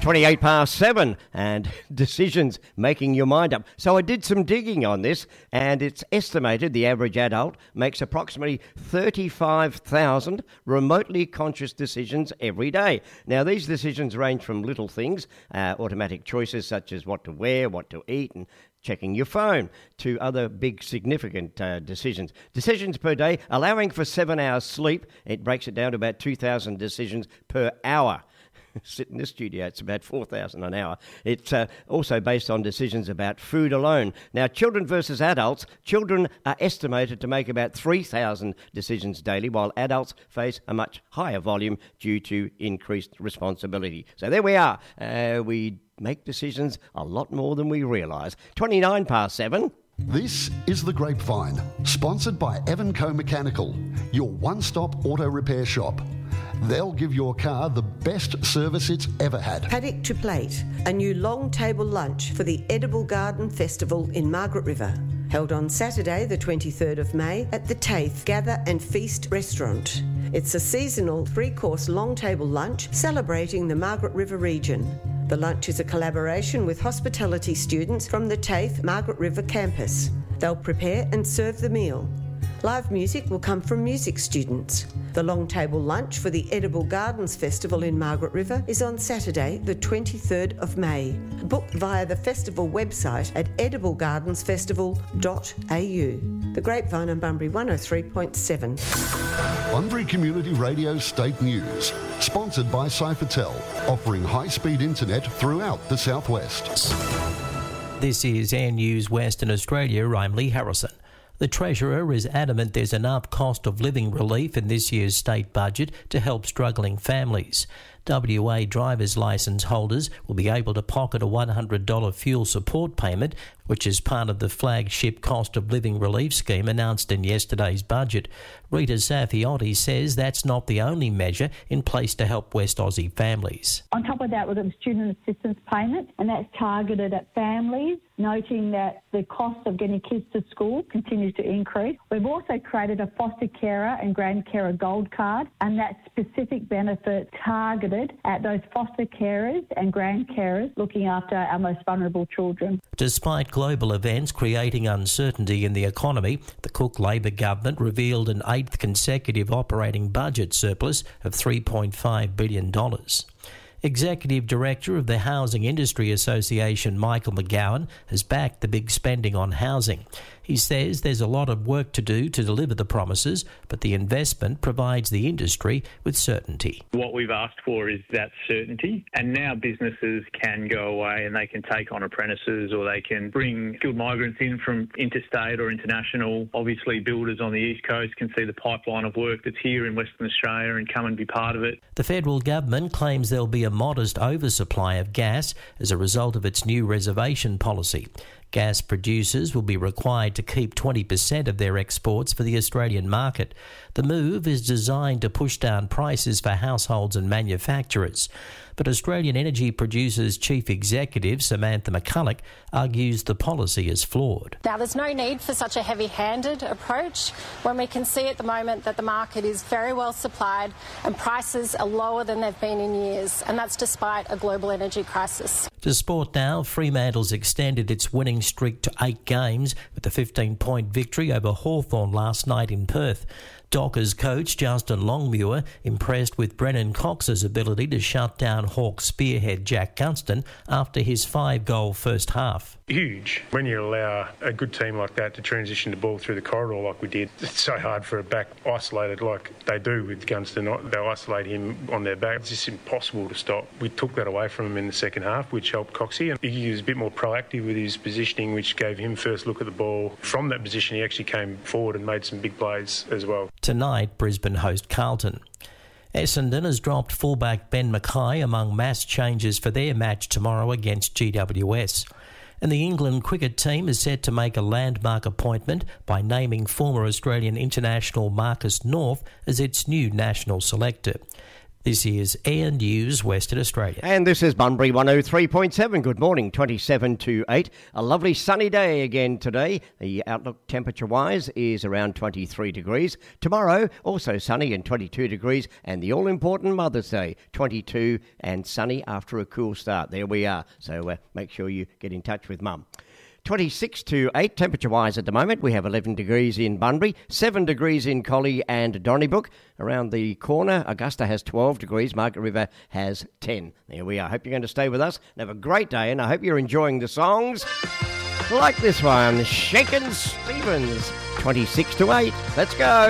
28 past 7 and decisions, making your mind up. So I did some digging on this, and it's estimated the average adult makes approximately 35,000 remotely conscious decisions every day. Now, these decisions range from little things, automatic choices such as what to wear, what to eat, and checking your phone, to other big significant decisions. Decisions per day, allowing for 7 hours sleep. It breaks it down to about 2,000 decisions per hour. Sit in the studio, it's about 4,000 an hour. It's also based on decisions about food alone. Now, children versus adults, children are estimated to make about 3,000 decisions daily, while adults face a much higher volume due to increased responsibility. So there we are. We make decisions a lot more than we realise. 29 past 7. This is The Grapevine, sponsored by Evanco Mechanical, your one-stop auto repair shop. They'll give your car the best service it's ever had. Paddock to Plate, a new long table lunch for the Edible Garden Festival in Margaret River. Held on Saturday, the 23rd of May, at the TAFE Gather and Feast restaurant. It's a seasonal 3-course long table lunch celebrating the Margaret River region. The lunch is a collaboration with hospitality students from the TAFE Margaret River campus. They'll prepare and serve the meal. Live music will come from music students. The long table lunch for the Edible Gardens Festival in Margaret River is on Saturday, the 23rd of May. Book via the festival website at ediblegardenfestival.au. The Grapevine on Bunbury 103.7. Bunbury Community Radio State News, sponsored by Cyphertel, offering high-speed internet throughout the southwest. This is Air News Western Australia. I'm Lee Harrison. The Treasurer is adamant there's enough cost of living relief in this year's state budget to help struggling families. WA driver's licence holders will be able to pocket a $100 fuel support payment, which is part of the flagship cost of living relief scheme announced in yesterday's budget. Rita Safiotti says that's not the only measure in place to help West Aussie families. On top of that, we've got the student assistance payment, and that's targeted at families, noting that the cost of getting kids to school continues to increase. We've also created a foster carer and grandcarer gold card, and that specific benefit targeted at those foster carers and grandcarers looking after our most vulnerable children. Despite global events creating uncertainty in the economy, the Cook Labor government revealed an 8th consecutive operating budget surplus of $3.5 billion. Executive Director of the Housing Industry Association, Michael McGowan, has backed the big spending on housing. He says there's a lot of work to do to deliver the promises, but the investment provides the industry with certainty. What we've asked for is that certainty, and now businesses can go away and they can take on apprentices, or they can bring skilled migrants in from interstate or international. Obviously, builders on the East Coast can see the pipeline of work that's here in Western Australia and come and be part of it. The federal government claims there'll be a modest oversupply of gas as a result of its new reservation policy. Gas producers will be required to keep 20% of their exports for the Australian market. The move is designed to push down prices for households and manufacturers. But Australian Energy Producers Chief Executive Samantha McCulloch argues the policy is flawed. Now, there's no need for such a heavy-handed approach when we can see at the moment that the market is very well supplied and prices are lower than they've been in years, and that's despite a global energy crisis. To sport now, Fremantle's extended its winning streak to 8 games with a 15-point victory over Hawthorn last night in Perth. Dockers coach Justin Longmuir impressed with Brennan Cox's ability to shut down Hawks spearhead Jack Gunston after his 5-goal first half. Huge. When you allow a good team like that to transition the ball through the corridor like we did, it's so hard for a back isolated like they do with Gunston. They'll isolate him on their back. It's just impossible to stop. We took that away from him in the second half, which helped Coxie. And he was a bit more proactive with his positioning, which gave him first look at the ball. From that position, he actually came forward and made some big plays as well. Tonight, Brisbane host Carlton. Essendon has dropped fullback Ben Mackay among mass changes for their match tomorrow against GWS. And the England cricket team is set to make a landmark appointment by naming former Australian international Marcus North as its new national selector. This is Air News Western Australia. And this is Bunbury 103.7. Good morning, 27 to 8. A lovely sunny day again today. The outlook temperature-wise is around 23 degrees. Tomorrow, also sunny and 22 degrees. And the all-important Mother's Day, 22 and sunny after a cool start. There we are. So make sure you get in touch with Mum. 26 to 8 temperature-wise at the moment. We have 11 degrees in Bunbury, 7 degrees in Collie and Donnybrook. Around the corner, Augusta has 12 degrees. Margaret River has 10. There we are. Hope you're going to stay with us and have a great day, and I hope you're enjoying the songs like this one, Shakin' Stevens, 26 to 8. Let's go.